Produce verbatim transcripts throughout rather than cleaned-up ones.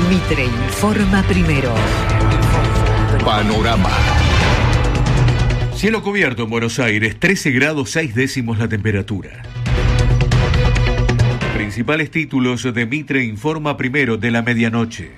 Mitre informa primero. Panorama. Cielo cubierto en Buenos Aires, trece grados seis décimos la temperatura. Principales títulos de Mitre informa primero de la medianoche.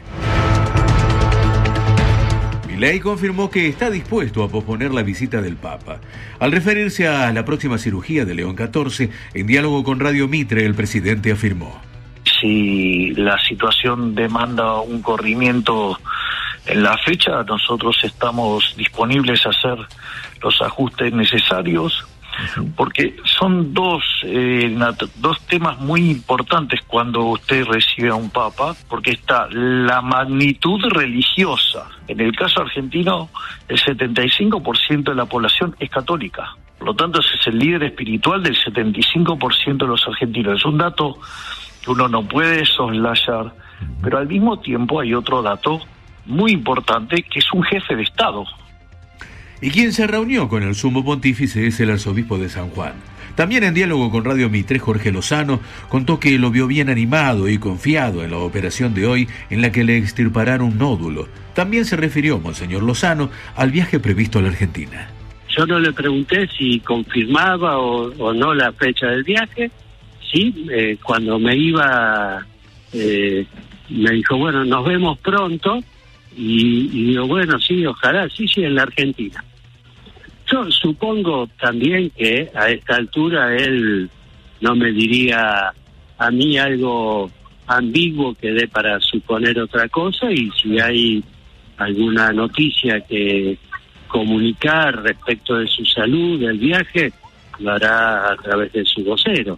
Milei confirmó que está dispuesto a posponer la visita del Papa. Al referirse a la próxima cirugía de León catorce, en diálogo con Radio Mitre, el presidente afirmó: si la situación demanda un corrimiento en la fecha, nosotros estamos disponibles a hacer los ajustes necesarios, porque son dos eh, dos temas muy importantes cuando usted recibe a un papa, porque está la magnitud religiosa. En el caso argentino, el setenta y cinco por ciento de la población es católica. Por lo tanto, ese es el líder espiritual del setenta y cinco por ciento de los argentinos. Es un dato que uno no puede soslayar, pero al mismo tiempo hay otro dato muy importante, que es un jefe de Estado. Y quien se reunió con el sumo pontífice es el arzobispo de San Juan. También en diálogo con Radio Mitre, Jorge Lozano contó que lo vio bien animado y confiado en la operación de hoy en la que le extirparán un nódulo. También se refirió Monseñor Lozano al viaje previsto a la Argentina. Yo no le pregunté si confirmaba o, o no la fecha del viaje. Sí, eh, cuando me iba, eh, me dijo, bueno, nos vemos pronto. Y, y digo, bueno, sí, ojalá, sí, sí, en la Argentina. Yo supongo también que a esta altura él no me diría a mí algo ambiguo que dé para suponer otra cosa, y si hay alguna noticia que comunicar respecto de su salud, del viaje, lo hará a través de su vocero.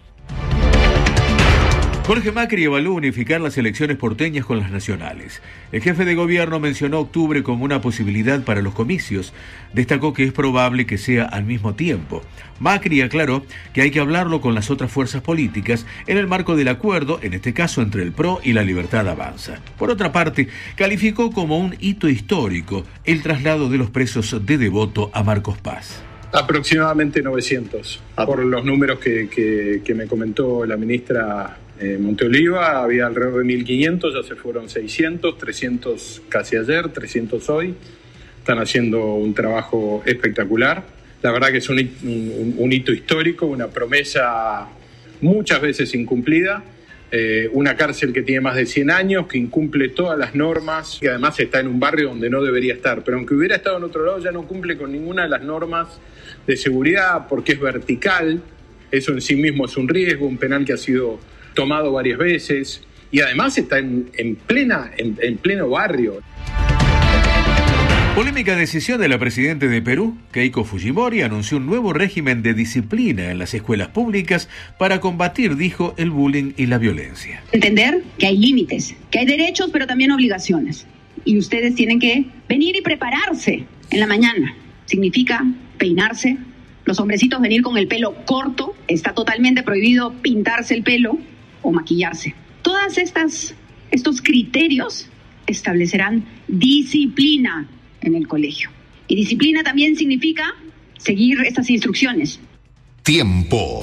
Jorge Macri evaluó unificar las elecciones porteñas con las nacionales. El jefe de gobierno mencionó octubre como una posibilidad para los comicios. Destacó que es probable que sea al mismo tiempo. Macri aclaró que hay que hablarlo con las otras fuerzas políticas en el marco del acuerdo, en este caso entre el P R O y la Libertad Avanza. Por otra parte, calificó como un hito histórico el traslado de los presos de Devoto a Marcos Paz. Aproximadamente novecientos. Por los números que, que, que me comentó la ministra Eh, Monteoliva, había alrededor de mil quinientos, ya se fueron seiscientos, trescientos casi ayer, trescientos hoy. Están haciendo un trabajo espectacular. La verdad que es un, un, un hito histórico, una promesa muchas veces incumplida. Eh, una cárcel que tiene más de cien años, que incumple todas las normas, que además está en un barrio donde no debería estar. Pero aunque hubiera estado en otro lado, ya no cumple con ninguna de las normas de seguridad, porque es vertical. Eso en sí mismo es un riesgo, un penal que ha sido tomado varias veces, y además está en, en, plena, en, en pleno barrio. Polémica decisión de la presidenta de Perú, Keiko Fujimori, anunció un nuevo régimen de disciplina en las escuelas públicas para combatir, dijo, el bullying y la violencia. Entender que hay límites, que hay derechos, pero también obligaciones. Y ustedes tienen que venir y prepararse en la mañana. Significa peinarse. Los hombrecitos venir con el pelo corto. Está totalmente prohibido pintarse el pelo o maquillarse. Todas estas estos criterios establecerán disciplina en el colegio. Y disciplina también significa seguir estas instrucciones. Tiempo.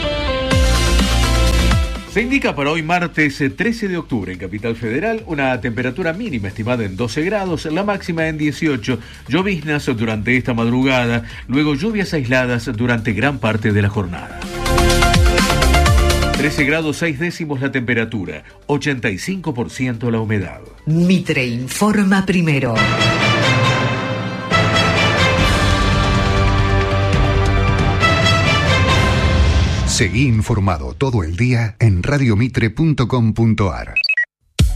Se indica para hoy martes trece de octubre en Capital Federal una temperatura mínima estimada en doce grados, la máxima en dieciocho, lloviznas durante esta madrugada, luego lluvias aisladas durante gran parte de la jornada. trece grados seis décimos la temperatura, ochenta y cinco por ciento la humedad. Mitre informa primero. Seguí informado todo el día en radiomitre punto com punto ar.